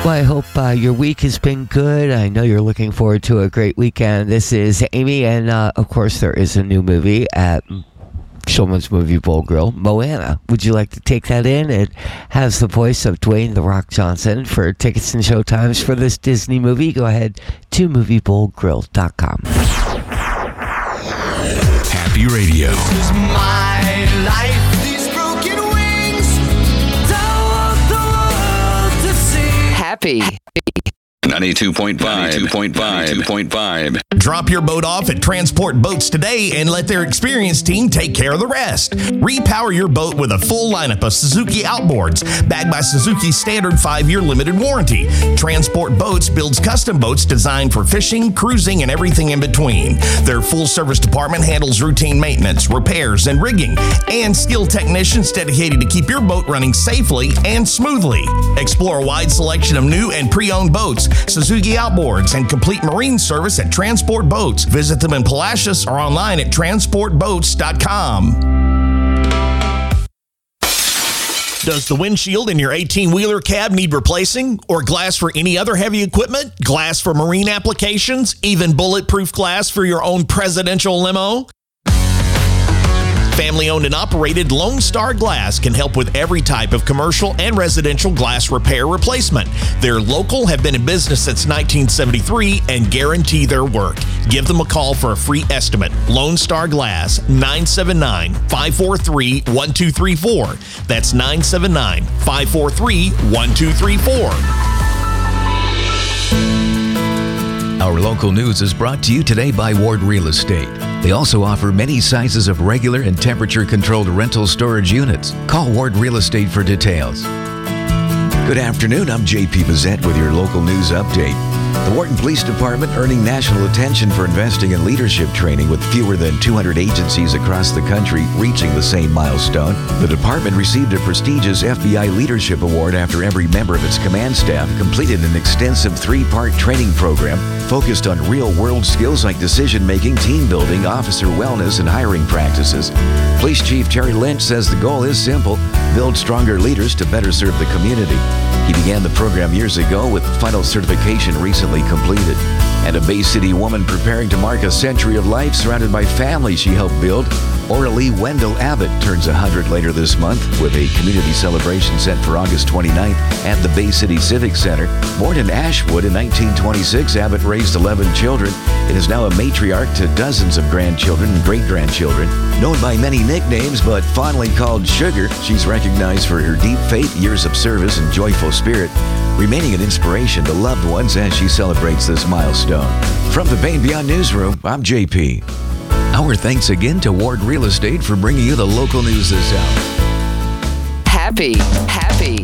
Well, I hope your week has been good. I know you're looking forward to a great weekend. This is Amy, and of course, there is a new movie at Shulman's Movie Bowl Grill, Moana. Would you like to take that in? It has the voice of Dwayne "The Rock" Johnson. For tickets and showtimes for this Disney movie, go ahead to moviebowlgrill.com. Happy Radio. This is my life. These broken wings. Don't want the world to see. Happy. 92.5. Drop your boat off at Transport Boats today and let their experienced team take care of the rest. Repower your boat with a full lineup of Suzuki outboards, backed by Suzuki's standard 5-year limited warranty. Transport Boats builds custom boats designed for fishing, cruising, and everything in between. Their full-service department handles routine maintenance, repairs, and rigging, and skilled technicians dedicated to keep your boat running safely and smoothly. Explore a wide selection of new and pre-owned boats, Suzuki outboards, and complete marine service at Transport Boats. Visit them in Palacios or online at transportboats.com. Does the windshield in your 18-wheeler cab need replacing? Or glass for any other heavy equipment? Glass for marine applications? Even bulletproof glass for your own presidential limo? Family-owned and operated Lone Star Glass can help with every type of commercial and residential glass repair replacement. They're local, have been in business since 1973, and guarantee their work. Give them a call for a free estimate. Lone Star Glass, 979-543-1234. That's 979-543-1234. Our local news is brought to you today by Ward Real Estate. They also offer many sizes of regular and temperature-controlled rental storage units. Call Ward Real Estate for details. Good afternoon, I'm J.P. Bazette with your local news update. The Wharton Police Department earning national attention for investing in leadership training, with fewer than 200 agencies across the country reaching the same milestone. The department received a prestigious FBI Leadership Award after every member of its command staff completed an extensive 3-part training program focused on real-world skills like decision-making, team building, officer wellness, and hiring practices. Police Chief Terry Lynch says the goal is simple: build stronger leaders to better serve the community. He began the program years ago, with final certification recently completed. And a Bay City woman preparing to mark a century of life surrounded by family she helped build, Oralee Wendell Abbott, turns 100 later this month with a community celebration set for August 29th at the Bay City Civic Center. Born in Ashwood in 1926, Abbott raised 11 children and is now a matriarch to dozens of grandchildren and great-grandchildren. Known by many nicknames, but fondly called Sugar, she's recognized for her deep faith, years of service, and joyful spirit, remaining an inspiration to loved ones as she celebrates this milestone. From the Bay and Beyond Newsroom, I'm JP. Our thanks again to Ward Real Estate for bringing you the local news this hour. Happy.